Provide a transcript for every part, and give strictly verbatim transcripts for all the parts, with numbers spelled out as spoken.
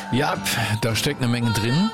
Ja, da steckt eine Menge drin.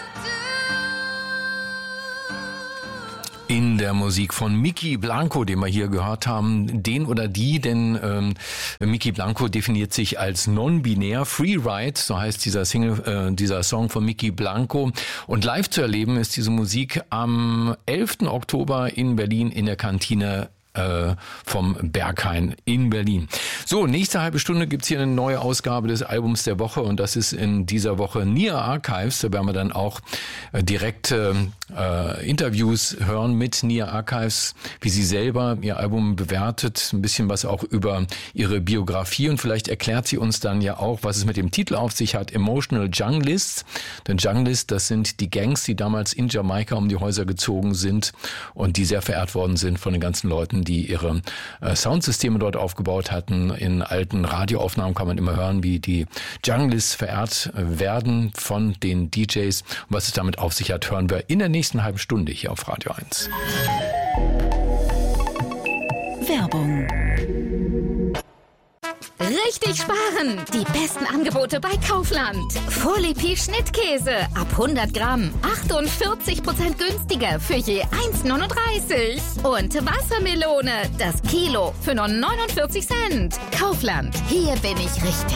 In der Musik von Mykki Blanco, den wir hier gehört haben, den oder die, denn ähm, Mykki Blanco definiert sich als non-binär, Freeride, so heißt dieser Single, äh, dieser Song von Mykki Blanco. Und live zu erleben ist diese Musik am elften Oktober in Berlin in der Kantine äh, vom Berghain in Berlin. So, nächste halbe Stunde gibt's hier eine neue Ausgabe des Albums der Woche und das ist in dieser Woche Nia Archives. Da werden wir dann auch äh, direkt äh, Interviews hören mit Nia Archives, wie sie selber ihr Album bewertet, ein bisschen was auch über ihre Biografie und vielleicht erklärt sie uns dann ja auch, was es mit dem Titel auf sich hat, Emotional Junglists. Denn Junglists, das sind die Gangs, die damals in Jamaika um die Häuser gezogen sind und die sehr verehrt worden sind von den ganzen Leuten, die ihre äh, Soundsysteme dort aufgebaut hatten. In alten Radioaufnahmen kann man immer hören, wie die Junglists verehrt werden von den D Js. Und was es damit auf sich hat, hören wir in der nächsten halben Stunde hier auf Radio eins. Werbung. Richtig sparen! Die besten Angebote bei Kaufland. Vorlipi Schnittkäse ab hundert Gramm. achtundvierzig Prozent günstiger für je eins neununddreißig. Und Wassermelone, das Kilo für nur neunundvierzig Cent. Kaufland, hier bin ich richtig.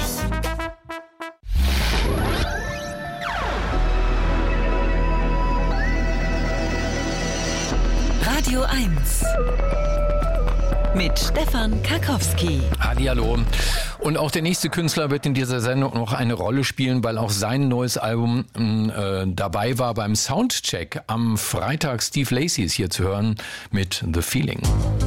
Radio eins mit Stefan Karkowski. Hallihallo. Und auch der nächste Künstler wird in dieser Sendung noch eine Rolle spielen, weil auch sein neues Album äh, dabei war beim Soundcheck. Am Freitag Steve Lacy ist hier zu hören mit The Feeling.